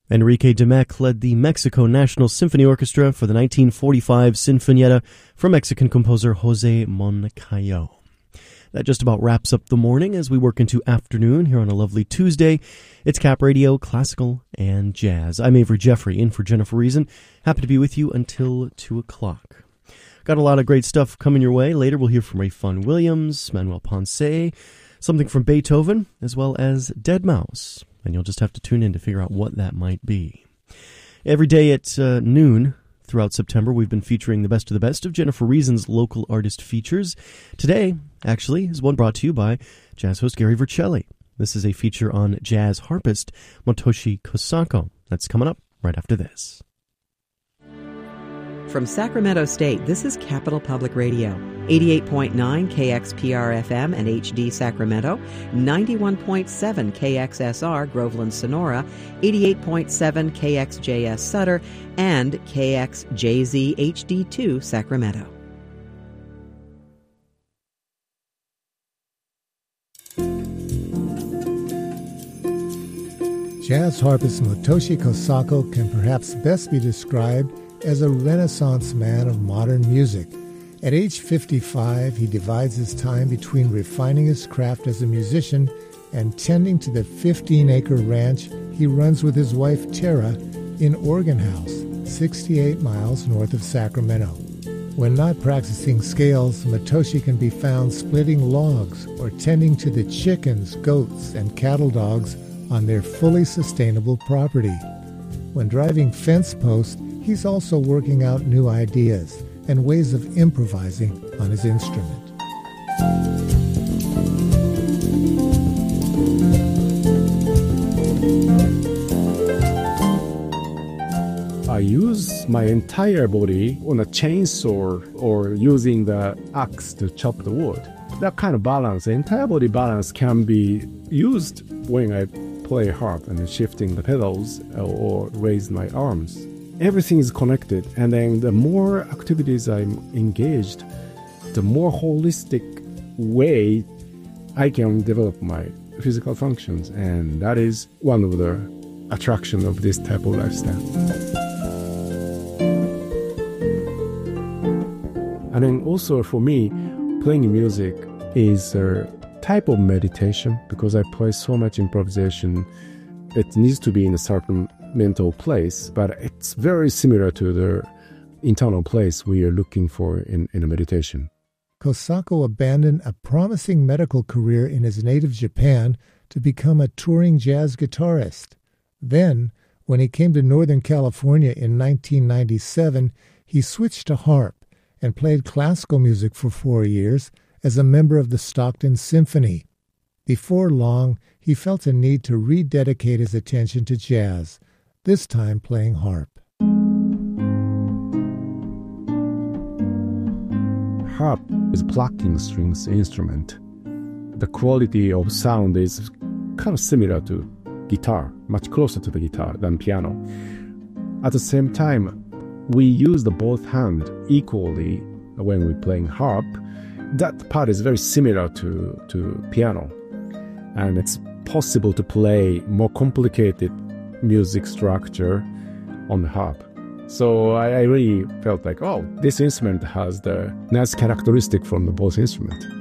Enrique Domecq led the Mexico National Symphony Orchestra for the 1945 Sinfonietta from Mexican composer José Moncayo. That just about wraps up the morning as we work into afternoon here on a lovely Tuesday. It's Cap Radio, Classical and Jazz. I'm Avery Jeffrey, in for Jennifer Reason. Happy to be with you until 2 o'clock. Got a lot of great stuff coming your way. Later we'll hear from Ray Vaughan Williams, Manuel Ponce, something from Beethoven, as well as Deadmau5. And you'll just have to tune in to figure out what that might be. Every day at noon throughout September, we've been featuring the best of Jennifer Reason's local artist features. Today, actually, is one brought to you by jazz host Gary Vercelli. This is a feature on jazz harpist Motoshi Kosako. That's coming up right after this. From Sacramento State, this is Capital Public Radio, 88.9 KXPR-FM and HD Sacramento, 91.7 KXSR Groveland Sonora, 88.7 KXJS Sutter, and KXJZ HD2 Sacramento. Jazz harpist Motoshi Kosako can perhaps best be described as a Renaissance man of modern music. At age 55, he divides his time between refining his craft as a musician and tending to the 15-acre ranch he runs with his wife Tara in Organ House, 68 miles north of Sacramento. When not practicing scales, Motoshi can be found splitting logs or tending to the chickens, goats, and cattle dogs on their fully sustainable property. When driving fence posts, he's also working out new ideas and ways of improvising on his instrument. I use my entire body on a chainsaw or using the axe to chop the wood. That kind of balance, the entire body balance, can be used when I play harp and shifting the pedals or raise my arms. Everything is connected, and then the more activities I'm engaged, the more holistic way I can develop my physical functions, and that is one of the attractions of this type of lifestyle. And then also for me, playing music is a type of meditation because I play so much improvisation. It needs to be in a certain mental place, but it's very similar to the internal place we are looking for in a meditation. Kosako abandoned a promising medical career in his native Japan to become a touring jazz guitarist. Then, when he came to Northern California in 1997, he switched to harp and played classical music for 4 years as a member of the Stockton Symphony. Before long, he felt a need to rededicate his attention to jazz, this time playing harp. Harp is a plucking strings instrument. The quality of sound is kind of similar to guitar, much closer to the guitar than piano. At the same time, we use the both hands equally when we're playing harp. That part is very similar to piano, and it's possible to play more complicated music structure on the harp. So I really felt like, oh, this instrument has the nice characteristic from the both instruments.